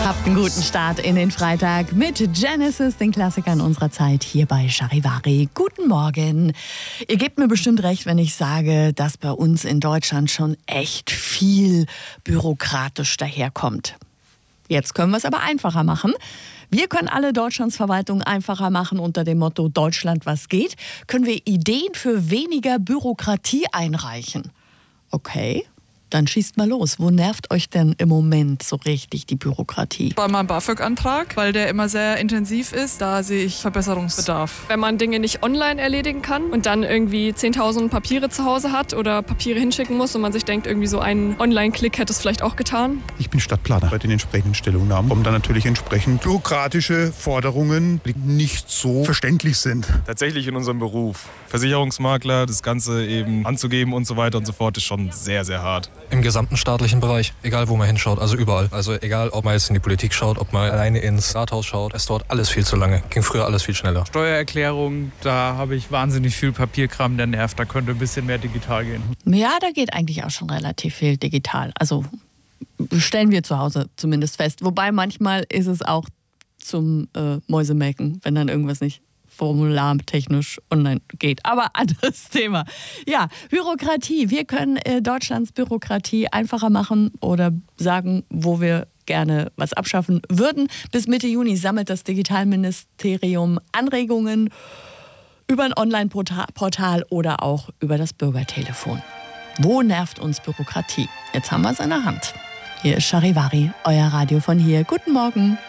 Habt einen guten Start in den Freitag mit Genesis, den Klassikern unserer Zeit, hier bei Charivari. Guten Morgen. Ihr gebt mir bestimmt recht, wenn ich sage, dass bei uns in Deutschland schon echt viel bürokratisch daherkommt. Jetzt können wir es aber einfacher machen. Wir können alle Deutschlands Verwaltung einfacher machen unter dem Motto Deutschland, was geht. Können wir Ideen für weniger Bürokratie einreichen? Okay. Dann schießt mal los. Wo nervt euch denn im Moment so richtig die Bürokratie? Bei meinem BAföG-Antrag, weil der immer sehr intensiv ist, da sehe ich Verbesserungsbedarf. Wenn man Dinge nicht online erledigen kann und dann irgendwie 10.000 Papiere zu Hause hat oder Papiere hinschicken muss und man sich denkt, irgendwie so ein Online-Klick hätte es vielleicht auch getan. Ich bin Stadtplaner. Bei den entsprechenden Stellungnahmen kommen dann natürlich entsprechend bürokratische Forderungen, die nicht so verständlich sind. Tatsächlich in unserem Beruf. Versicherungsmakler, das Ganze eben anzugeben und so weiter und so fort, ist schon sehr, sehr hart. Im gesamten staatlichen Bereich, egal wo man hinschaut, also überall. Also egal, ob man jetzt in die Politik schaut, ob man alleine ins Rathaus schaut, es dauert alles viel zu lange. Ging früher alles viel schneller. Steuererklärung, da habe ich wahnsinnig viel Papierkram, der nervt. Da könnte ein bisschen mehr digital gehen. Ja, da geht eigentlich auch schon relativ viel digital. Also stellen wir zu Hause zumindest fest. Wobei manchmal ist es auch zum Mäusemelken, wenn dann irgendwas nicht formulartechnisch online geht. Aber anderes Thema. Ja, Bürokratie. Wir können Deutschlands Bürokratie einfacher machen oder sagen, wo wir gerne was abschaffen würden. Bis Mitte Juni sammelt das Digitalministerium Anregungen über ein Online-Portal oder auch über das Bürgertelefon. Wo nervt uns Bürokratie? Jetzt haben wir es in der Hand. Hier ist Charivari, euer Radio von hier. Guten Morgen.